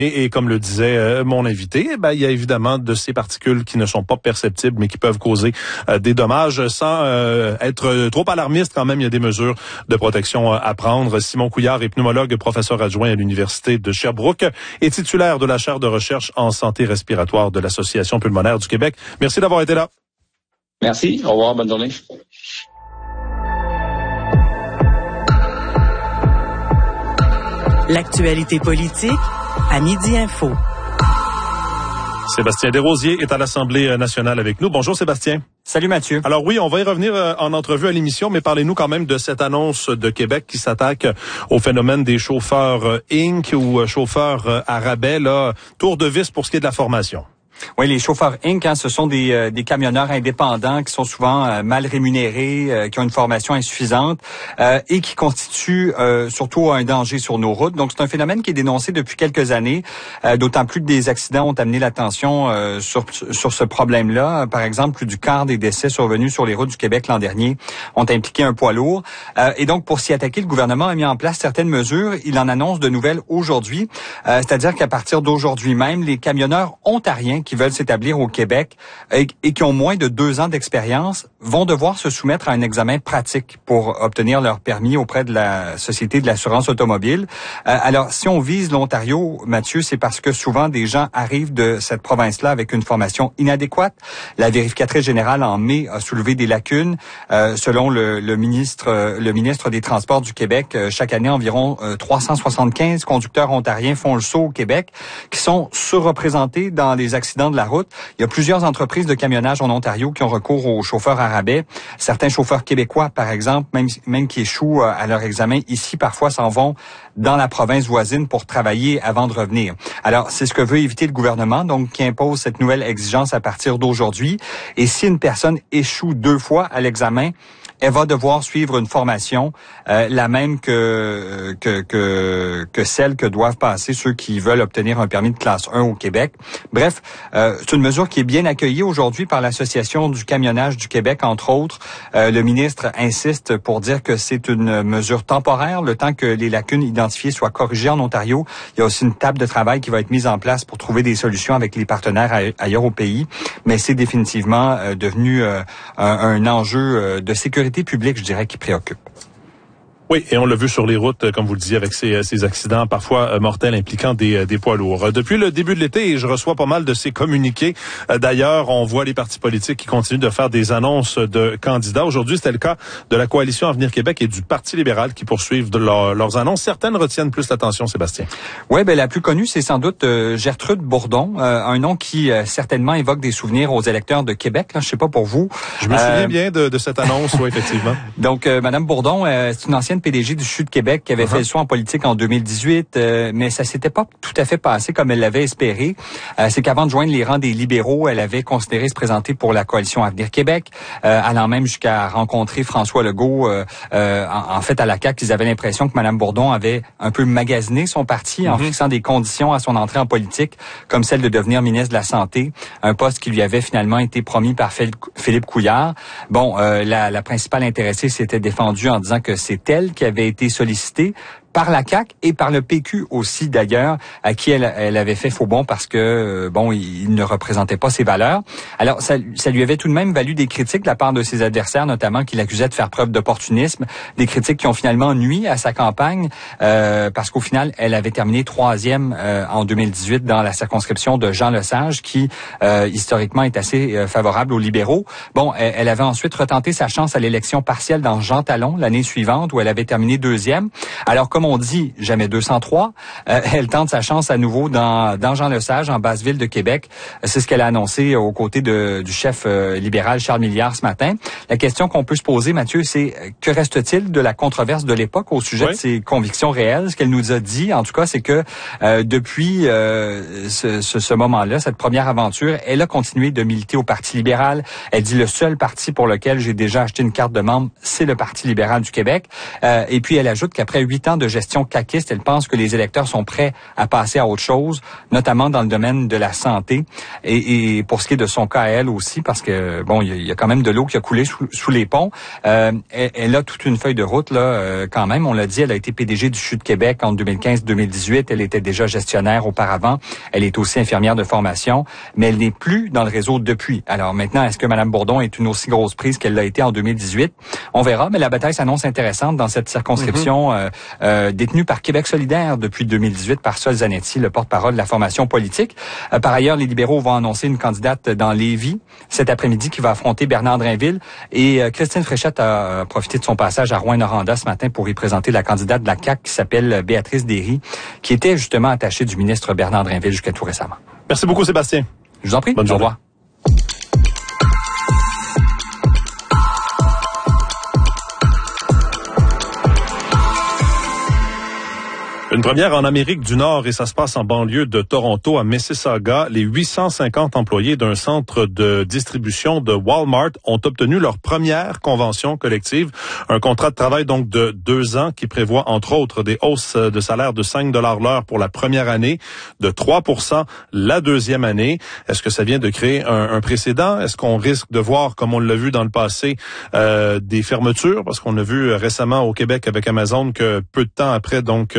Et comme le disait mon invité, il y a évidemment de ces particules qui ne sont pas perceptibles, mais qui peuvent causer des dommages sans être trop alarmiste. Quand même, il y a des mesures de protection à prendre. Simon Couillard est pneumologue, professeur adjoint à l'Université de Sherbrooke et titulaire de la chaire de recherche en santé respiratoire de l'Association pulmonaire du Québec. Merci d'avoir été là. Merci. Au revoir. Bonne journée. L'actualité politique à Midi Info. Sébastien Desrosiers est à l'Assemblée nationale avec nous. Bonjour Sébastien. Salut Mathieu. Alors oui, on va y revenir en entrevue à l'émission, mais parlez-nous quand même de cette annonce de Québec qui s'attaque au phénomène des chauffeurs Inc. ou chauffeurs à rabais, là, tour de vis pour ce qui est de la formation. Oui, les chauffeurs Inc., ce sont des camionneurs indépendants qui sont souvent mal rémunérés, qui ont une formation insuffisante et qui constituent surtout un danger sur nos routes. Donc, c'est un phénomène qui est dénoncé depuis quelques années, d'autant plus que des accidents ont amené l'attention sur ce problème-là. Par exemple, plus du quart des décès survenus sur les routes du Québec l'an dernier ont impliqué un poids lourd. Et donc, pour s'y attaquer, le gouvernement a mis en place certaines mesures. Il en annonce de nouvelles aujourd'hui, c'est-à-dire qu'à partir d'aujourd'hui même, les camionneurs ontariens qui veulent s'établir au Québec et qui ont moins de 2 ans d'expérience vont devoir se soumettre à un examen pratique pour obtenir leur permis auprès de la Société de l'assurance automobile. Alors, si on vise l'Ontario, Mathieu, c'est parce que souvent des gens arrivent de cette province-là avec une formation inadéquate. La vérificatrice générale en mai a soulevé des lacunes. Selon le ministre des Transports du Québec, chaque année, environ 375 conducteurs ontariens font le saut au Québec, qui sont surreprésentés dans les accidents de la route. Il y a plusieurs entreprises de camionnage en Ontario qui ont recours aux chauffeurs à rabais. Certains chauffeurs québécois, par exemple, même qui échouent à leur examen ici, parfois s'en vont dans la province voisine pour travailler avant de revenir. Alors, c'est ce que veut éviter le gouvernement, donc qui impose cette nouvelle exigence à partir d'aujourd'hui. Et si une personne échoue 2 fois à l'examen, elle va devoir suivre une formation, la même que celle que doivent passer ceux qui veulent obtenir un permis de classe 1 au Québec. Bref, c'est une mesure qui est bien accueillie aujourd'hui par l'Association du camionnage du Québec, entre autres. Le ministre insiste pour dire que c'est une mesure temporaire, le temps que les lacunes identifiées soient corrigées en Ontario. Il y a aussi une table de travail qui va être mise en place pour trouver des solutions avec les partenaires ailleurs au pays. Mais c'est définitivement devenu un enjeu de sécurité publique, je dirais, qui préoccupe. Oui, et on l'a vu sur les routes, comme vous le disiez, avec ces accidents parfois mortels impliquant des poids lourds. Depuis le début de l'été, je reçois pas mal de ces communiqués. D'ailleurs, on voit les partis politiques qui continuent de faire des annonces de candidats. Aujourd'hui, c'était le cas de la Coalition Avenir Québec et du Parti libéral qui poursuivent leurs annonces. Certaines retiennent plus l'attention, Sébastien. Oui, la plus connue, c'est sans doute Gertrude Bourdon, un nom qui certainement évoque des souvenirs aux électeurs de Québec. Là, je sais pas pour vous. Je me souviens bien de cette annonce, oui, effectivement. Donc, Madame Bourdon, c'est une ancienne PDG du CHU de Québec qui avait fait le saut en politique en 2018, mais ça s'était pas tout à fait passé comme elle l'avait espéré. C'est qu'avant de joindre les rangs des libéraux, elle avait considéré se présenter pour la Coalition Avenir Québec, allant même jusqu'à rencontrer François Legault. En fait, à la CAQ, ils avaient l'impression que Madame Bourdon avait un peu magasiné son parti en fixant des conditions à son entrée en politique, comme celle de devenir ministre de la Santé, un poste qui lui avait finalement été promis par Philippe Couillard. Bon, la principale intéressée s'était défendue en disant que c'est elle qui avait été sollicitée par la CAQ et par le PQ aussi d'ailleurs, à qui elle avait fait faux bond parce que il ne représentait pas ses valeurs. Alors ça lui avait tout de même valu des critiques de la part de ses adversaires, notamment qui l'accusaient de faire preuve d'opportunisme, des critiques qui ont finalement nui à sa campagne parce qu'au final elle avait terminé 3e en 2018 dans la circonscription de Jean Lesage qui historiquement est assez favorable aux libéraux. Bon, elle avait ensuite retenté sa chance à l'élection partielle dans Jean Talon l'année suivante où elle avait terminé 2e. Alors comme on dit, jamais 203. Elle tente sa chance à nouveau dans Jean Lesage, en Basse-Ville de Québec. C'est ce qu'elle a annoncé aux côtés du chef libéral Charles Milliard ce matin. La question qu'on peut se poser, Mathieu, c'est que reste-t-il de la controverse de l'époque au sujet de ses convictions réelles? Ce qu'elle nous a dit, en tout cas, c'est que depuis ce moment-là, cette première aventure, elle a continué de militer au Parti libéral. Elle dit le seul parti pour lequel j'ai déjà acheté une carte de membre, c'est le Parti libéral du Québec. Et puis elle ajoute qu'après 8 ans de gestion caquiste. Elle pense que les électeurs sont prêts à passer à autre chose, notamment dans le domaine de la santé. Et pour ce qui est de son cas à elle aussi, parce que bon, il y a quand même de l'eau qui a coulé sous les ponts. Elle a toute une feuille de route là, quand même. On l'a dit, elle a été PDG du CHU de Québec en 2015-2018. Elle était déjà gestionnaire auparavant. Elle est aussi infirmière de formation, mais elle n'est plus dans le réseau depuis. Alors maintenant, est-ce que Mme Bourdon est une aussi grosse prise qu'elle l'a été en 2018? On verra, mais la bataille s'annonce intéressante dans cette circonscription détenue par Québec solidaire depuis 2018 par Sol Zanetti, le porte-parole de la formation politique. Par ailleurs, les libéraux vont annoncer une candidate dans Lévis cet après-midi qui va affronter Bernard Drinville. Et Christine Fréchette a profité de son passage à Rouyn-Noranda ce matin pour y présenter la candidate de la CAQ qui s'appelle Béatrice Derry, qui était justement attachée du ministre Bernard Drinville jusqu'à tout récemment. Merci beaucoup, Sébastien. Je vous en prie. Bonne journée. Au revoir. Une première en Amérique du Nord et ça se passe en banlieue de Toronto à Mississauga. Les 850 employés d'un centre de distribution de Walmart ont obtenu leur première convention collective. Un contrat de travail donc de 2 ans qui prévoit entre autres des hausses de salaire de 5 $ l'heure pour la première année, de 3% la deuxième année. Est-ce que ça vient de créer un précédent? Est-ce qu'on risque de voir, comme on l'a vu dans le passé, des fermetures? Parce qu'on a vu récemment au Québec avec Amazon que peu de temps après donc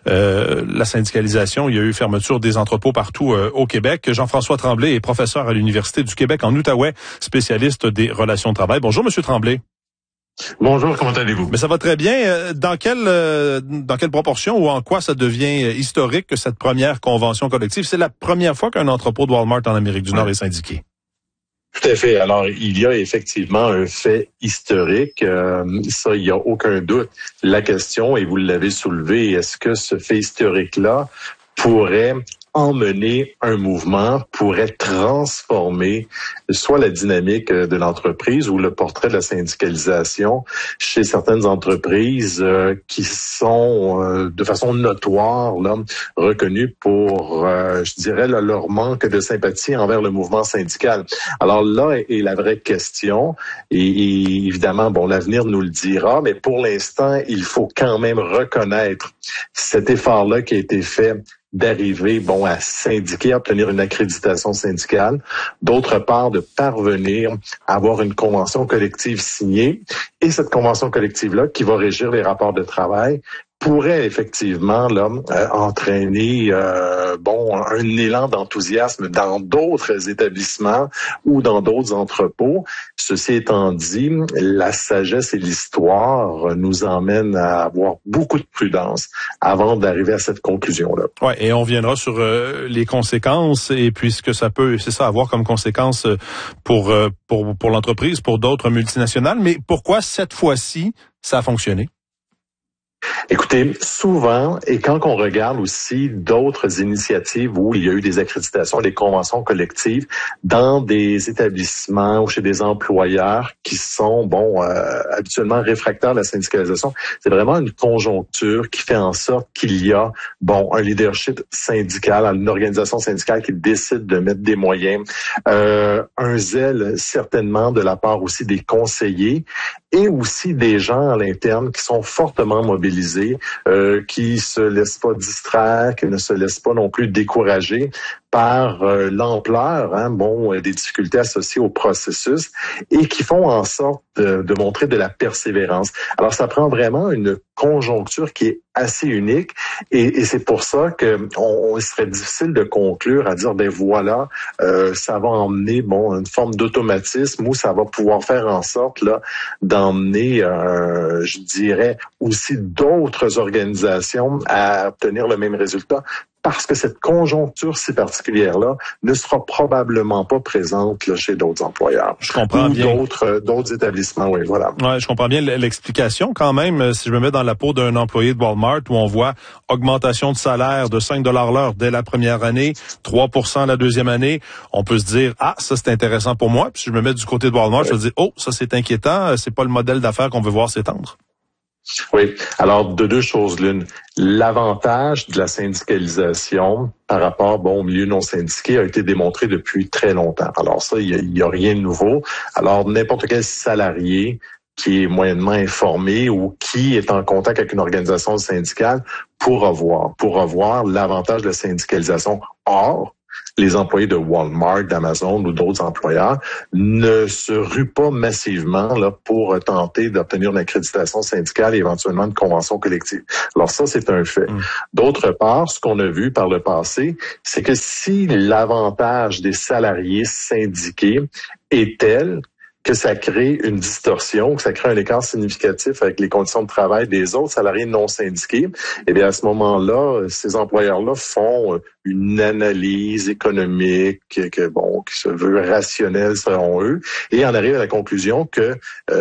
la syndicalisation, il y a eu fermeture des entrepôts partout au Québec. Jean-François Tremblay est professeur à l'Université du Québec en Outaouais, spécialiste des relations de travail. Bonjour, Monsieur Tremblay. Bonjour, comment allez-vous? Mais ça va très bien. Dans quelle proportion ou en quoi ça devient historique que cette première convention collective? C'est la première fois qu'un entrepôt de Walmart en Amérique du Nord est syndiqué. Tout à fait. Alors, il y a effectivement un fait historique. Ça, il n'y a aucun doute. La question, et vous l'avez soulevé, est-ce que ce fait historique-là pourrait emmener un mouvement, pourrait transformer soit la dynamique de l'entreprise ou le portrait de la syndicalisation chez certaines entreprises qui sont de façon notoire là, reconnues pour, je dirais, là, leur manque de sympathie envers le mouvement syndical. Alors là est la vraie question et évidemment, bon, l'avenir nous le dira, mais pour l'instant, il faut quand même reconnaître cet effort-là qui a été fait d'arriver, bon, à syndiquer, à obtenir une accréditation syndicale. D'autre part, de parvenir à avoir une convention collective signée. Et cette convention collective-là, qui va régir les rapports de travail, pourrait effectivement là entraîner un élan d'enthousiasme dans d'autres établissements ou dans d'autres entrepôts. Ceci étant dit, la sagesse et l'histoire nous emmènent à avoir beaucoup de prudence avant d'arriver à cette conclusion-là. Ouais, et on viendra sur les conséquences et puis ce que ça peut, c'est ça, avoir comme conséquence pour l'entreprise, pour d'autres multinationales. Mais pourquoi cette fois-ci ça a fonctionné? Écoutez, souvent, et quand on regarde aussi d'autres initiatives où il y a eu des accréditations, des conventions collectives dans des établissements ou chez des employeurs qui sont, habituellement réfractaires à la syndicalisation, c'est vraiment une conjoncture qui fait en sorte qu'il y a, un leadership syndical, une organisation syndicale qui décide de mettre des moyens, un zèle certainement de la part aussi des conseillers et aussi des gens à l'interne qui sont fortement mobilisés, qui se laissent pas distraire, qui ne se laissent pas non plus décourager par l'ampleur, des difficultés associées au processus et qui font en sorte de montrer de la persévérance. Alors, ça prend vraiment une conjoncture qui est assez unique et c'est pour ça que il serait difficile de conclure à dire, voilà, ça va emmener, une forme d'automatisme où ça va pouvoir faire en sorte, là, d'emmener, je dirais, aussi d'autres organisations à obtenir le même résultat. Parce que cette conjoncture si particulière-là ne sera probablement pas présente là, chez d'autres employeurs. Je comprends bien. D'autres établissements, oui, voilà. Ouais, je comprends bien l'explication quand même. Si je me mets dans la peau d'un employé de Walmart où on voit augmentation de salaire de 5 $ l'heure dès la première année, 3% la deuxième année, on peut se dire, ça c'est intéressant pour moi. Puis si je me mets du côté de Walmart, je me dis, ça c'est inquiétant, c'est pas le modèle d'affaires qu'on veut voir s'étendre. Oui. Alors, de deux choses l'une. L'avantage de la syndicalisation par rapport au milieu non syndiqué a été démontré depuis très longtemps. Alors ça, il y a rien de nouveau. Alors, n'importe quel salarié qui est moyennement informé ou qui est en contact avec une organisation syndicale pourra voir l'avantage de la syndicalisation. Or, les employés de Walmart, d'Amazon ou d'autres employeurs ne se ruent pas massivement là pour tenter d'obtenir une accréditation syndicale et éventuellement une convention collective. Alors ça, c'est un fait. D'autre part, ce qu'on a vu par le passé, c'est que si l'avantage des salariés syndiqués est tel que ça crée une distorsion, que ça crée un écart significatif avec les conditions de travail des autres salariés non syndiqués, eh bien à ce moment-là, ces employeurs-là font une analyse économique qui se veut rationnelle selon eux, et en arrive à la conclusion que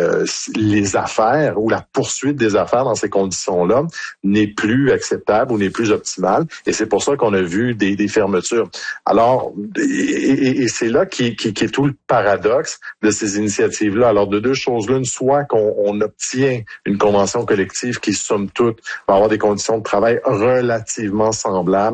les affaires ou la poursuite des affaires dans ces conditions-là n'est plus acceptable ou n'est plus optimale, et c'est pour ça qu'on a vu des fermetures. Alors, et c'est là qui est tout le paradoxe de ces initiatives-là. Alors, de deux choses l'une, soit qu'on obtient une convention collective qui, somme toute, va avoir des conditions de travail relativement semblables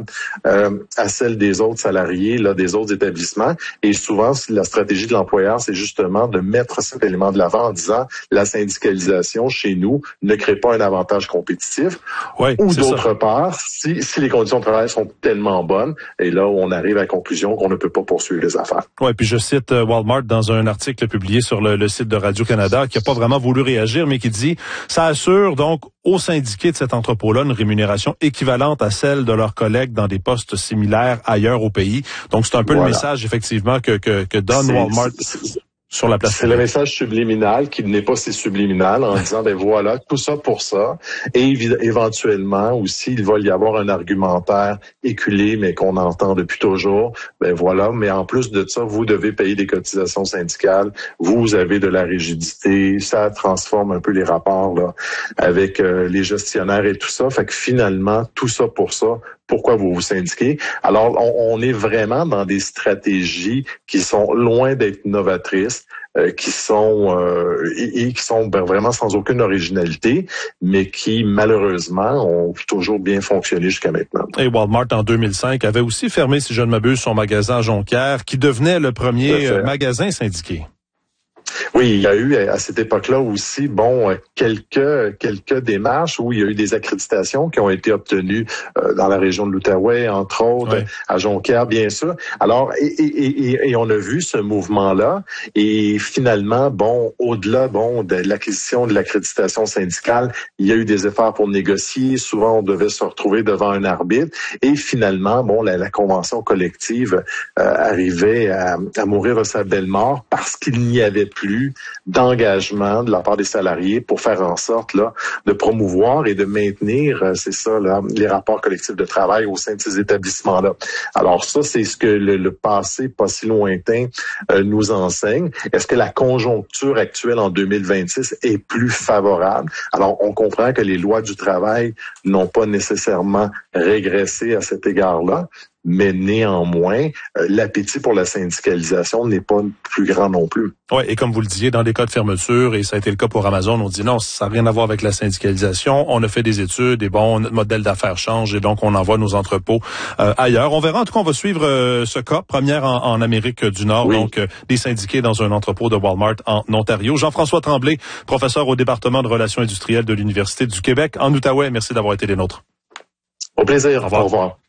à celles des autres salariés, là, des autres établissements. Et souvent, la stratégie de l'employeur, c'est justement de mettre cet élément de l'avant en disant la syndicalisation chez nous ne crée pas un avantage compétitif. Oui, ou d'autre part, si les conditions de travail sont tellement bonnes, et là, on arrive à la conclusion qu'on ne peut pas poursuivre les affaires. Oui, puis je cite Walmart dans un article publié sur le site de Radio-Canada qui n'a pas vraiment voulu réagir, mais qui dit « Ça assure donc aux syndiqués de cet entrepôt-là une rémunération équivalente à celle de leurs collègues dans des postes similaires ailleurs au pays. » Donc, c'est un peu le message, effectivement, que donne Walmart sur la place. C'est le message subliminal qui n'est pas si subliminal en disant, ben voilà, tout ça pour ça. Et éventuellement aussi, il va y avoir un argumentaire éculé, mais qu'on entend depuis toujours. Ben voilà, mais en plus de ça, vous devez payer des cotisations syndicales. Vous avez de la rigidité. Ça transforme un peu les rapports là avec les gestionnaires et tout ça. Fait que finalement, tout ça pour ça. Pourquoi vous vous syndiquez? Alors, on est vraiment dans des stratégies qui sont loin d'être novatrices, qui sont vraiment sans aucune originalité, mais qui malheureusement ont toujours bien fonctionné jusqu'à maintenant. Et Walmart en 2005 avait aussi fermé, si je ne m'abuse, son magasin à Jonquière, qui devenait le premier magasin syndiqué. Oui, il y a eu à cette époque-là aussi, quelques démarches où il y a eu des accréditations qui ont été obtenues dans la région de l'Outaouais, entre autres, à Jonquière, bien sûr. Alors, et on a vu ce mouvement-là, et finalement, au-delà, de l'acquisition de l'accréditation syndicale, il y a eu des efforts pour négocier. Souvent, on devait se retrouver devant un arbitre, et finalement, la convention collective arrivait à mourir de sa belle mort parce qu'il n'y avait plus d'engagement de la part des salariés pour faire en sorte là de promouvoir et de maintenir, les rapports collectifs de travail au sein de ces établissements-là. Alors ça, c'est ce que le passé pas si lointain nous enseigne. Est-ce que la conjoncture actuelle en 2026 est plus favorable? Alors, on comprend que les lois du travail n'ont pas nécessairement régressé à cet égard-là, mais néanmoins, l'appétit pour la syndicalisation n'est pas plus grand non plus. Oui, et comme vous le disiez, dans des cas de fermeture, et ça a été le cas pour Amazon, on dit non, ça n'a rien à voir avec la syndicalisation. On a fait des études et notre modèle d'affaires change et donc on envoie nos entrepôts ailleurs. On verra, en tout cas, on va suivre ce cas, première en Amérique du Nord, donc des syndiqués dans un entrepôt de Walmart en Ontario. Jean-François Tremblay, professeur au département de relations industrielles de l'Université du Québec en Outaouais. Merci d'avoir été les nôtres. Au plaisir. Au revoir.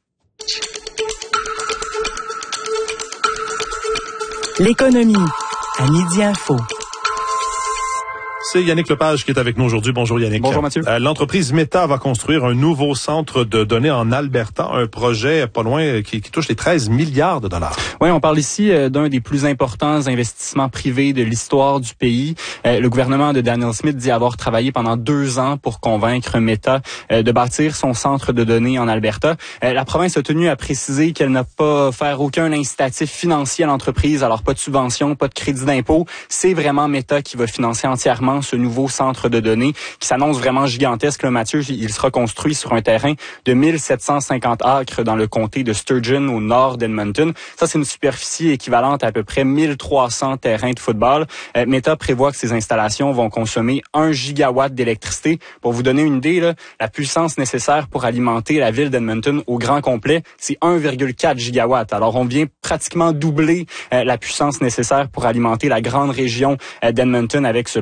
L'économie à Midi Info. C'est Yannick Lepage qui est avec nous aujourd'hui. Bonjour Yannick. Bonjour Mathieu. L'entreprise Meta va construire un nouveau centre de données en Alberta, un projet pas loin qui touche les 13 milliards de dollars. Oui, on parle ici d'un des plus importants investissements privés de l'histoire du pays. Le gouvernement de Daniel Smith dit avoir travaillé pendant 2 ans pour convaincre Meta de bâtir son centre de données en Alberta. La province a tenu à préciser qu'elle n'a pas offert aucun incitatif financier à l'entreprise, alors pas de subvention, pas de crédit d'impôt. C'est vraiment Meta qui va financer entièrement ce nouveau centre de données qui s'annonce vraiment gigantesque. Là, Mathieu, il sera construit sur un terrain de 1750 acres dans le comté de Sturgeon au nord d'Edmonton. Ça, c'est une superficie équivalente à peu près 1300 terrains de football. Meta prévoit que ces installations vont consommer 1 gigawatt d'électricité. Pour vous donner une idée, là, la puissance nécessaire pour alimenter la ville d'Edmonton au grand complet, c'est 1,4 gigawatts. Alors, on vient pratiquement doubler la puissance nécessaire pour alimenter la grande région d'Edmonton avec ce projet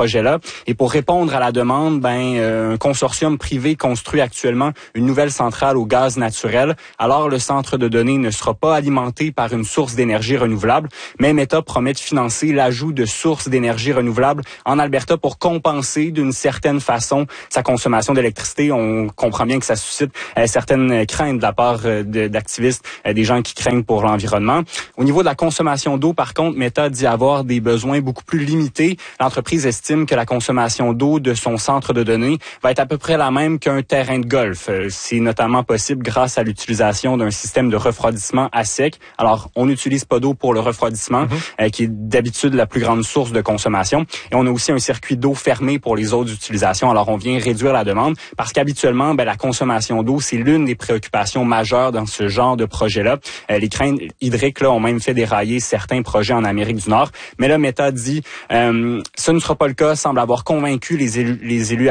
projet-là. Et pour répondre à la demande, un consortium privé construit actuellement une nouvelle centrale au gaz naturel. Alors, le centre de données ne sera pas alimenté par une source d'énergie renouvelable, mais Meta promet de financer l'ajout de sources d'énergie renouvelable en Alberta pour compenser d'une certaine façon sa consommation d'électricité. On comprend bien que ça suscite certaines craintes de la part d'activistes, des gens qui craignent pour l'environnement. Au niveau de la consommation d'eau, par contre, Meta dit avoir des besoins beaucoup plus limités. L'entreprise estime que la consommation d'eau de son centre de données va être à peu près la même qu'un terrain de golf. C'est notamment possible grâce à l'utilisation d'un système de refroidissement à sec. Alors, on n'utilise pas d'eau pour le refroidissement, qui est d'habitude la plus grande source de consommation. Et on a aussi un circuit d'eau fermé pour les autres utilisations. Alors, on vient réduire la demande parce qu'habituellement, la consommation d'eau, c'est l'une des préoccupations majeures dans ce genre de projet-là. Les craintes hydriques là, ont même fait dérailler certains projets en Amérique du Nord. Mais là, Meta dit ce ne sera pas le cas, semble avoir convaincu les élus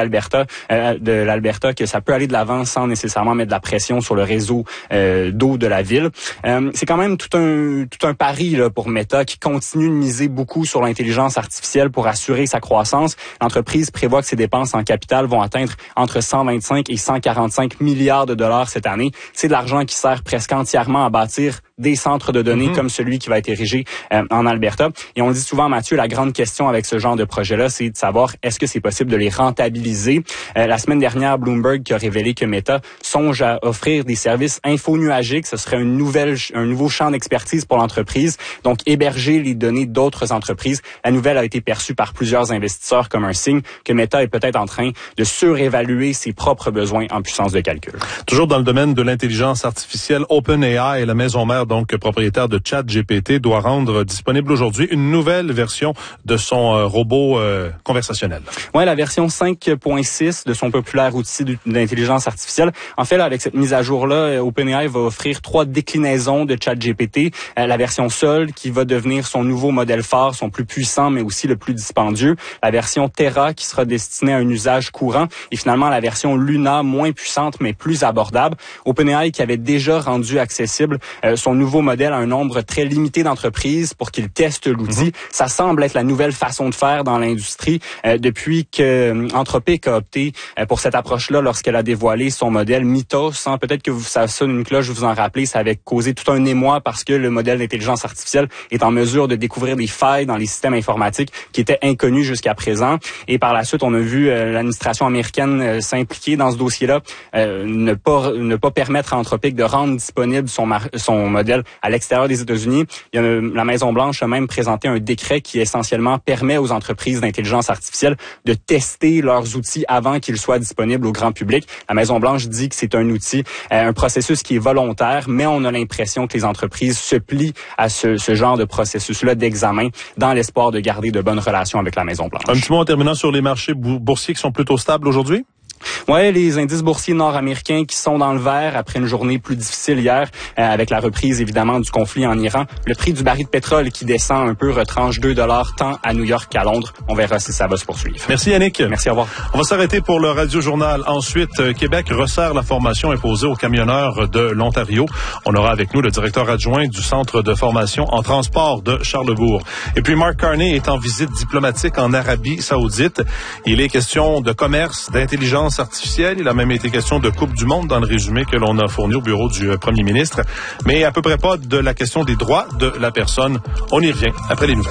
de l'Alberta que ça peut aller de l'avant sans nécessairement mettre de la pression sur le réseau d'eau de la ville. C'est quand même tout un pari là, pour Meta qui continue de miser beaucoup sur l'intelligence artificielle pour assurer sa croissance. L'entreprise prévoit que ses dépenses en capital vont atteindre entre 125 et 145 milliards de dollars cette année. C'est de l'argent qui sert presque entièrement à bâtir des centres de données comme celui qui va être érigé en Alberta. Et on le dit souvent, Mathieu, la grande question avec ce genre de projet-là, c'est de savoir est-ce que c'est possible de les rentabiliser. La semaine dernière, Bloomberg qui a révélé que Meta songe à offrir des services infonuagiques. Ce serait un nouveau champ d'expertise pour l'entreprise. Donc, héberger les données d'autres entreprises. La nouvelle a été perçue par plusieurs investisseurs comme un signe que Meta est peut-être en train de surévaluer ses propres besoins en puissance de calcul. Toujours dans le domaine de l'intelligence artificielle, OpenAI, la maison mère, donc propriétaire de ChatGPT, doit rendre disponible aujourd'hui une nouvelle version de son robot conversationnel. Ouais, la version 5.6 de son populaire outil d'intelligence artificielle. En fait, là, avec cette mise à jour-là, OpenAI va offrir 3 déclinaisons de ChatGPT. La version Sol, qui va devenir son nouveau modèle phare, son plus puissant, mais aussi le plus dispendieux. La version Terra, qui sera destinée à un usage courant. Et finalement, la version Luna, moins puissante, mais plus abordable. OpenAI, qui avait déjà rendu accessible son nouveau modèle à un nombre très limité d'entreprises pour qu'ils testent l'outil. Ça semble être la nouvelle façon de faire dans l'industrie depuis que Anthropic a opté pour cette approche-là lorsqu'elle a dévoilé son modèle Mythos. Peut-être que ça sonne une cloche, vous en rappelez, ça avait causé tout un émoi parce que le modèle d'intelligence artificielle est en mesure de découvrir des failles dans les systèmes informatiques qui étaient inconnus jusqu'à présent. Et par la suite, on a vu l'administration américaine s'impliquer dans ce dossier-là, ne pas permettre à Anthropic de rendre disponible son modèle à l'extérieur des États-Unis. La Maison-Blanche a même présenté un décret qui essentiellement permet aux entreprises d'intelligence artificielle de tester leurs outils avant qu'ils soient disponibles au grand public. La Maison-Blanche dit que c'est un outil, un processus qui est volontaire, mais on a l'impression que les entreprises se plient à ce genre de processus-là d'examen dans l'espoir de garder de bonnes relations avec la Maison-Blanche. Un petit mot en terminant sur les marchés boursiers qui sont plutôt stables aujourd'hui? Ouais, les indices boursiers nord-américains qui sont dans le vert après une journée plus difficile hier, avec la reprise évidemment du conflit en Iran. Le prix du baril de pétrole qui descend un peu, retranche $2 tant à New York qu'à Londres. On verra si ça va se poursuivre. Merci Yannick. Merci, au revoir. On va s'arrêter pour le Radio-Journal. Ensuite, Québec resserre la formation imposée aux camionneurs de l'Ontario. On aura avec nous le directeur adjoint du Centre de formation en transport de Charlesbourg. Et puis Mark Carney est en visite diplomatique en Arabie Saoudite. Il est question de commerce, d'intelligence artificielle. Il a même été question de Coupe du Monde dans le résumé que l'on a fourni au bureau du premier ministre. Mais à peu près pas de la question des droits de la personne. On y revient après les nouvelles.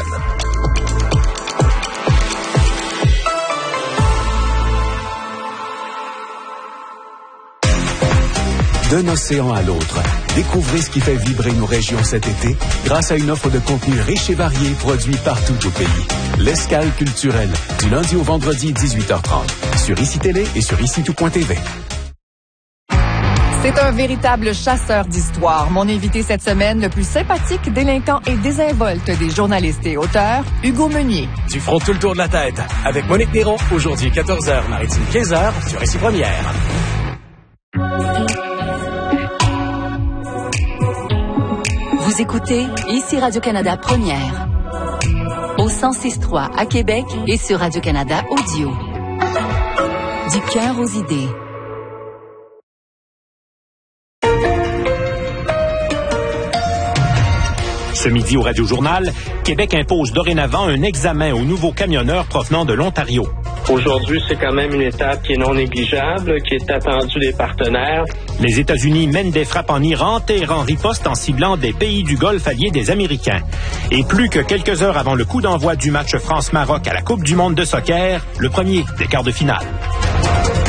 D'un océan à l'autre, découvrez ce qui fait vibrer nos régions cet été grâce à une offre de contenu riche et varié produit partout au pays. L'Escale culturelle, du lundi au vendredi 18h30, sur ICI Télé et sur ICITout.tv. C'est un véritable chasseur d'histoire. Mon invité cette semaine, le plus sympathique, délinquant et désinvolte des journalistes et auteurs, Hugo Meunier. Du front tout le tour de la tête, avec Monique Néron, aujourd'hui 14h, Maritime 15h, sur ICI Première. Vous écoutez ici Radio-Canada Première. Au 106.3 à Québec et sur Radio-Canada Audio. Du cœur aux idées. Ce midi au Radio-Journal, Québec impose dorénavant un examen aux nouveaux camionneurs provenant de l'Ontario. Aujourd'hui, c'est quand même une étape qui est non négligeable, qui est attendue des partenaires. Les États-Unis mènent des frappes en Iran, Téhéran riposte en ciblant des pays du Golfe alliés des Américains. Et plus que quelques heures avant le coup d'envoi du match France-Maroc à la Coupe du monde de soccer, le premier des quarts de finale.